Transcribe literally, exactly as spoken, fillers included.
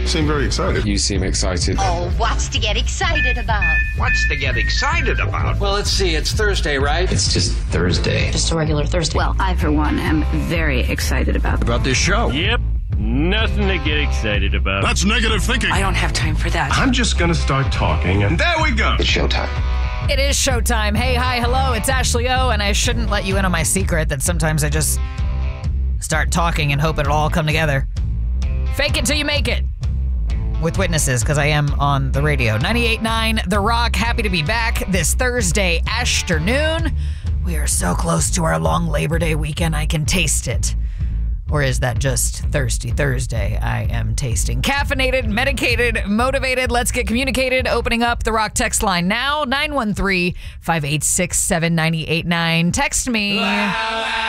seem very excited. You seem excited. Oh, what's to get excited about? What's to get excited about? Well, let's see. It's Thursday, right? It's just Thursday. Just a regular Thursday. Well, I, for one, am very excited about About this show. Yep. Nothing to get excited about. That's negative thinking. I don't have time for that. I'm just going to start talking, and there we go. It's showtime. It is showtime. Hey, hi, hello, it's Ashley O, and I shouldn't let you in on my secret that sometimes I just start talking and hope it'll all come together. Fake it till you make it. With witnesses, because I am on the radio. ninety-eight point nine The Rock, happy to be back this Thursday afternoon. We are so close to our long Labor Day weekend, I can taste it. Or is that just Thirsty Thursday I am tasting? Caffeinated, medicated, motivated. Let's get communicated. Opening up the Rock text line now. nine one three, five eight six, seven nine eight nine. Text me.